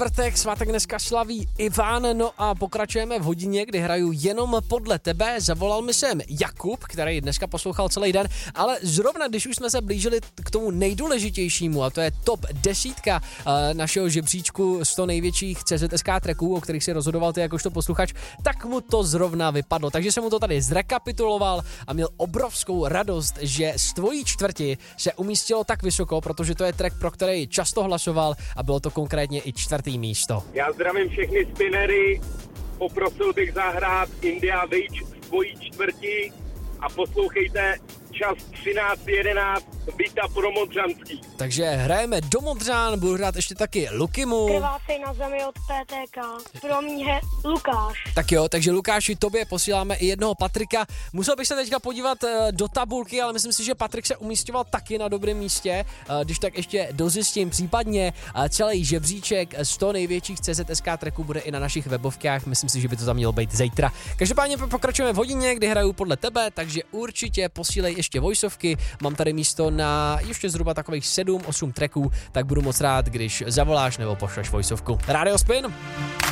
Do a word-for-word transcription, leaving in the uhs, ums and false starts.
čtvrtek, svátek dneska slaví Ivan, no a pokračujeme v hodině, kdy hraju jenom podle tebe. Zavolal mi sem Jakub, který dneska poslouchal celý den, ale zrovna když už jsme se blížili k tomu nejdůležitějšímu, a to je top desítka uh, našeho žebříčku sto největších C Z S K tracků, o kterých si rozhodoval ty jakožto posluchač, tak mu to zrovna vypadlo. Takže jsem mu to tady zrekapituloval a měl obrovskou radost, že z tvojí čtvrti se umístilo tak vysoko, protože to je track, pro který často hlasoval a bylo to konkrétně i čtvrtý místo. Já zdravím všechny spinnery, poprosil bych zahrát India Witch z tvojí čtvrti a poslouchejte čas třináct jedenáct Vita pro Modřanský. Takže hrajeme do Modřán, budu hrát ještě taky Lukimu. Krvácej na zemi od P T K. Pro mě Lukáš. Tak jo, takže Lukáši, tobě posíláme i jednoho Patrika. Musel bych se teďka podívat do tabulky, ale myslím si, že Patrik se umísťoval taky na dobrém místě. Když tak ještě dozjistím, případně celý žebříček sto největších C Z S K tracků bude i na našich webovkách. Myslím si, že by to tam mělo být zítra. Každopádně pokračujeme v hodině, kdy hraju podle tebe, takže určitě posílej ještě voiceovky. Mám tady místo na ještě zhruba takových sedm osm tracků, tak budu moc rád, když zavoláš nebo pošleš voiceovku. Radio Spin.